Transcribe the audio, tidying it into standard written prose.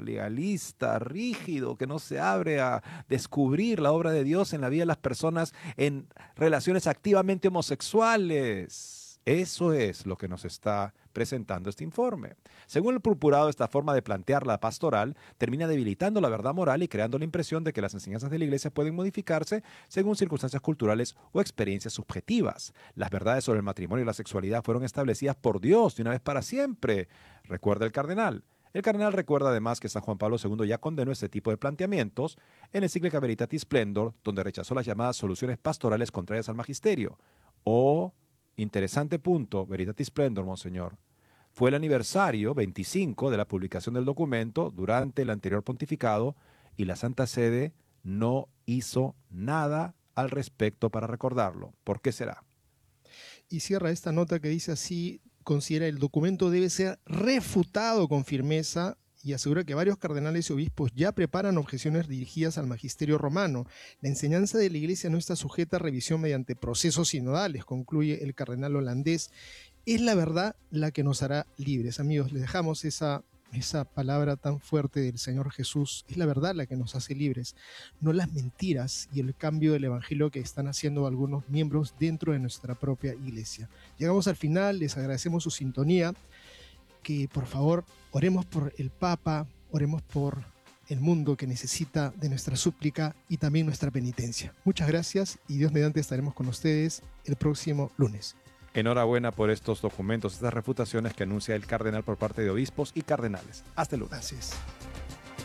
legalista, rígido, que no se abre a descubrir la obra de Dios en la vida de las personas en relaciones activamente homosexuales. Eso es lo que nos está presentando este informe. Según el purpurado, esta forma de plantear la pastoral termina debilitando la verdad moral y creando la impresión de que las enseñanzas de la Iglesia pueden modificarse según circunstancias culturales o experiencias subjetivas. Las verdades sobre el matrimonio y la sexualidad fueron establecidas por Dios de una vez para siempre, recuerda el cardenal. El cardenal recuerda además que San Juan Pablo II ya condenó este tipo de planteamientos en Encíclica Veritatis Splendor, donde rechazó las llamadas soluciones pastorales contrarias al magisterio. Interesante punto, Veritatis Splendor, monseñor. Fue el aniversario 25 de la publicación del documento durante el anterior pontificado y la Santa Sede no hizo nada al respecto para recordarlo. ¿Por qué será? Y cierra esta nota que dice así: considera el documento debe ser refutado con firmeza y asegura que varios cardenales y obispos ya preparan objeciones dirigidas al magisterio romano. La enseñanza de la Iglesia no está sujeta a revisión mediante procesos sinodales, concluye el cardenal holandés. Es la verdad la que nos hará libres. Amigos, les dejamos esa palabra tan fuerte del Señor Jesús. Es la verdad la que nos hace libres, no las mentiras y el cambio del evangelio que están haciendo algunos miembros dentro de nuestra propia iglesia. Llegamos al final, les agradecemos su sintonía, que por favor oremos por el Papa, oremos por el mundo que necesita de nuestra súplica y también nuestra penitencia. Muchas gracias y Dios mediante estaremos con ustedes el próximo lunes. Enhorabuena por estos documentos, estas refutaciones que anuncia el cardenal por parte de obispos y cardenales. Hasta luego. Gracias.